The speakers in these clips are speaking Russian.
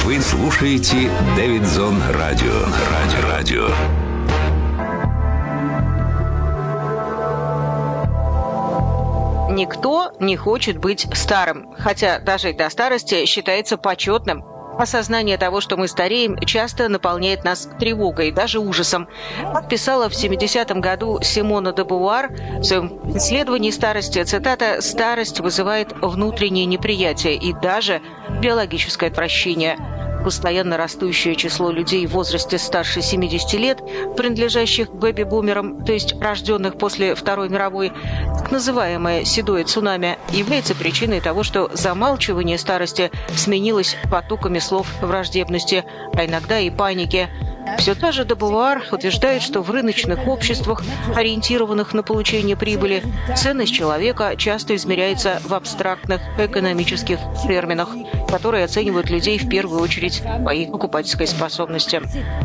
Вы слушаете Дэвидзон Радио. Радио. Никто не хочет быть старым, хотя дожить до старости считается почетным. Осознание того, что мы стареем, часто наполняет нас тревогой, даже ужасом. Как писала в 70-м году Симона де Бувуар в своем исследовании старости, цитата: «Старость вызывает внутреннее неприятие и даже биологическое отвращение». Постоянно растущее число людей в возрасте старше 70 лет, принадлежащих бэби-бумерам, то есть рожденных после Второй мировой, так называемое «седое цунами», является причиной того, что замалчивание старости сменилось потоками слов враждебности, а иногда и паники. Все та же де Бувуар утверждает, что в рыночных обществах, ориентированных на получение прибыли, ценность человека часто измеряется в абстрактных экономических терминах, которые оценивают людей в первую очередь по их покупательской способности.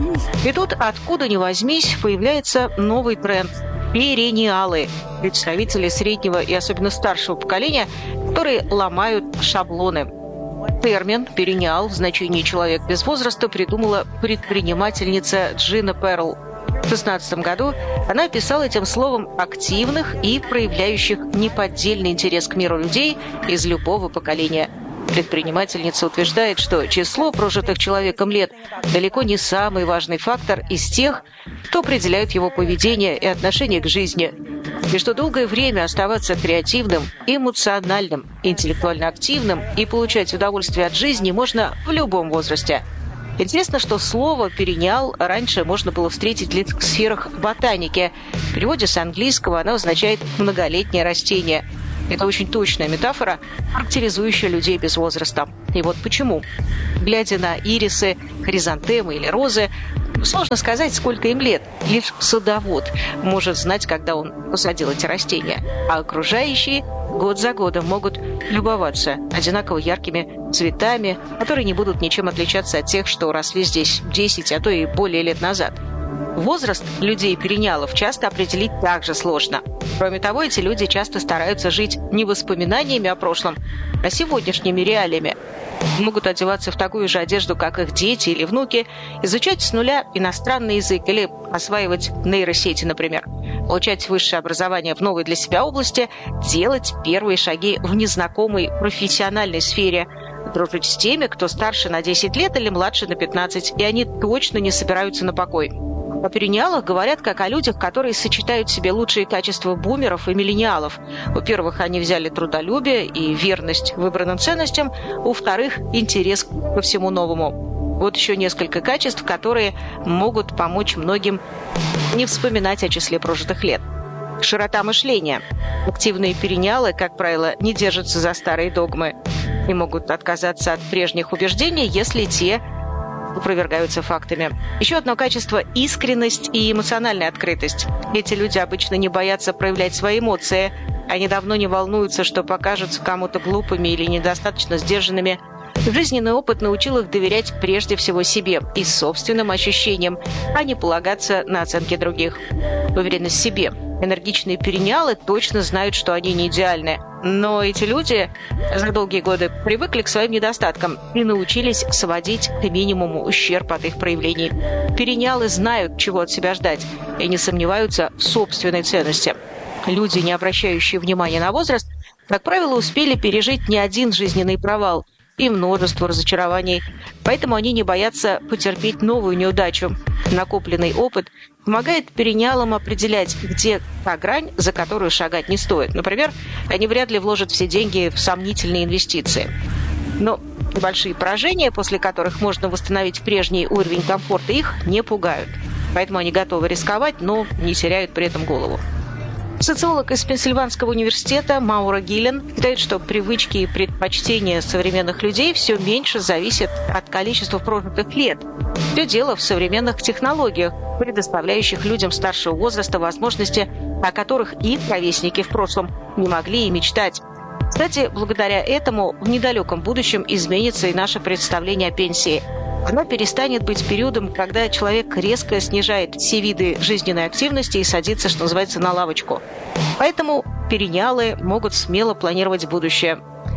И тут, откуда ни возьмись, появляется новый тренд – перениалы, представители среднего и особенно старшего поколения, которые ломают шаблоны. Термин «перениал» в значении «человек без возраста» придумала предпринимательница Джина Перл. В 2016 году она описала этим словом активных и проявляющих неподдельный интерес к миру людей из любого поколения. Предпринимательница утверждает, что число прожитых человеком лет далеко не самый важный фактор из тех, кто определяет его поведение и отношение к жизни, и что долгое время оставаться креативным, эмоциональным, интеллектуально активным и получать удовольствие от жизни можно в любом возрасте. Интересно, что слово «перениал» раньше можно было встретить лишь в сферах ботаники. В переводе с английского оно означает «многолетнее растение». Это очень точная метафора, характеризующая людей без возраста. И вот почему. Глядя на ирисы, хризантемы или розы, сложно сказать, сколько им лет. Лишь садовод может знать, когда он посадил эти растения. А окружающие год за годом могут любоваться одинаково яркими цветами, которые не будут ничем отличаться от тех, что росли здесь 10, а то и более лет назад. Возраст людей-перениалов часто определить также сложно. Кроме того, эти люди часто стараются жить не воспоминаниями о прошлом, а сегодняшними реалиями. Могут одеваться в такую же одежду, как их дети или внуки, изучать с нуля иностранный язык или осваивать нейросети, например, получать высшее образование в новой для себя области, делать первые шаги в незнакомой профессиональной сфере, дружить с теми, кто старше на 10 лет или младше на 15, и они точно не собираются на покой. О перениалах говорят как о людях, которые сочетают в себе лучшие качества бумеров и миллениалов. Во-первых, они взяли трудолюбие и верность выбранным ценностям. Во-вторых, интерес ко всему новому. Вот еще несколько качеств, которые могут помочь многим не вспоминать о числе прожитых лет. Широта мышления. Активные перениалы, как правило, не держатся за старые догмы и могут отказаться от прежних убеждений, если те опровергаются фактами. Еще одно качество – искренность и эмоциональная открытость. Эти люди обычно не боятся проявлять свои эмоции. Они давно не волнуются, что покажутся кому-то глупыми или недостаточно сдержанными. Жизненный опыт научил их доверять прежде всего себе и собственным ощущениям, а не полагаться на оценки других. Уверенность в себе. Энергичные перениалы точно знают, что они не идеальны. Но эти люди за долгие годы привыкли к своим недостаткам и научились сводить к минимуму ущерб от их проявлений. Перениалы знают, чего от себя ждать, и не сомневаются в собственной ценности. Люди, не обращающие внимания на возраст, как правило, успели пережить не один жизненный провал и множество разочарований, поэтому они не боятся потерпеть новую неудачу. Накопленный опыт помогает перениалам определять, где та грань, за которую шагать не стоит. Например, они вряд ли вложат все деньги в сомнительные инвестиции. Но небольшие поражения, после которых можно восстановить прежний уровень комфорта, их не пугают. Поэтому они готовы рисковать, но не теряют при этом голову. Социолог из Пенсильванского университета Маура Гиллен считает, что привычки и предпочтения современных людей все меньше зависят от количества прожитых лет. Все дело в современных технологиях, предоставляющих людям старшего возраста возможности, о которых их ровесники в прошлом не могли и мечтать. Кстати, благодаря этому в недалеком будущем изменится и наше представление о пенсии. Она перестанет быть периодом, когда человек резко снижает все виды жизненной активности и садится, что называется, на лавочку. Поэтому перениалы могут смело планировать будущее.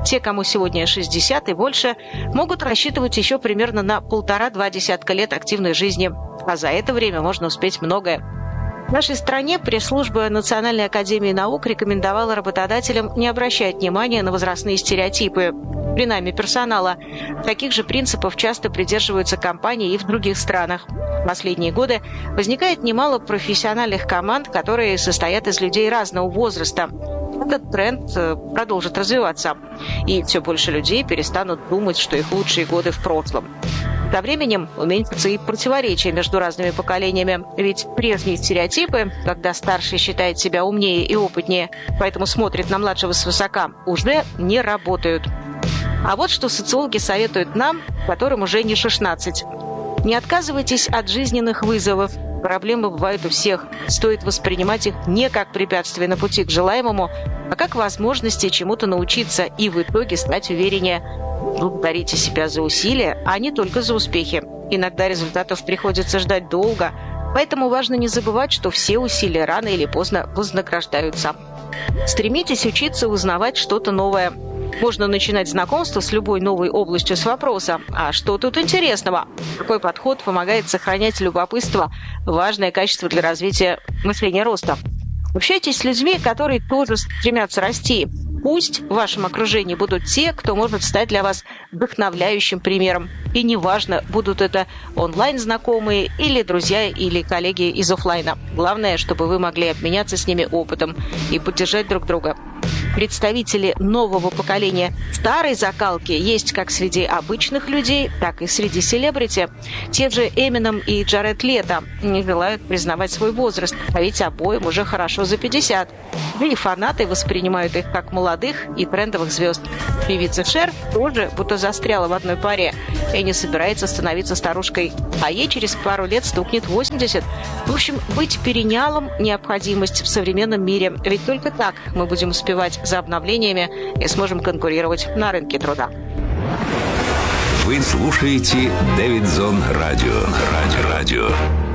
Те, кому сегодня 60 и больше, могут рассчитывать еще примерно на 1,5-2 десятка лет активной жизни, а за это время можно успеть многое. В нашей стране пресс-служба Национальной академии наук рекомендовала работодателям не обращать внимания на возрастные стереотипы при найме персонала. Таких же принципов часто придерживаются компании и в других странах. В последние годы возникает немало профессиональных команд, которые состоят из людей разного возраста. Этот тренд продолжит развиваться, и все больше людей перестанут думать, что их лучшие годы в прошлом. Со временем уменьшатся и противоречия между разными поколениями, ведь прежние стереотипы, когда старший считает себя умнее и опытнее, поэтому смотрит на младшего свысока, уже не работают. А вот что социологи советуют нам, которым уже не 16. Не отказывайтесь от жизненных вызовов. Проблемы бывают у всех. Стоит воспринимать их не как препятствие на пути к желаемому, а как возможности чему-то научиться и в итоге стать увереннее. Благодарите себя за усилия, а не только за успехи. Иногда результатов приходится ждать долго, поэтому важно не забывать, что все усилия рано или поздно вознаграждаются. Стремитесь учиться узнавать что-то новое. Можно начинать знакомство с любой новой областью с вопроса: а что тут интересного? Такой подход помогает сохранять любопытство, важное качество для развития мышления роста. Общайтесь с людьми, которые тоже стремятся расти. Пусть в вашем окружении будут те, кто может стать для вас вдохновляющим примером. И неважно, будут это онлайн-знакомые или друзья, или коллеги из офлайна. Главное, чтобы вы могли обменяться с ними опытом и поддержать друг друга. Представители нового поколения старой закалки есть как среди обычных людей, так и среди селебрити. Те же Эминем и Джаред Лето не желают признавать свой возраст, а ведь обоим уже хорошо за 50. Да и фанаты воспринимают их как молодых и трендовых звезд. Певица Шер тоже будто застряла в одной паре и не собирается становиться старушкой, а ей через пару лет стукнет 80. В общем, быть перенялом – необходимость в современном мире, ведь только так мы будем успевать за обновлениями и сможем конкурировать на рынке труда. Вы слушаете Дэвидсон Радио.